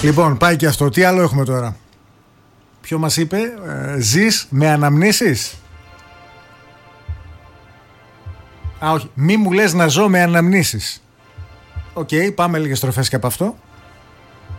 Λοιπόν, πάει και αυτό. Τι άλλο έχουμε τώρα? Ποιο μας είπε? Ζεις με αναμνήσεις? Α, όχι. Μη μου λες να ζω με αναμνήσεις. Οκ, πάμε λίγες στροφές και από αυτό.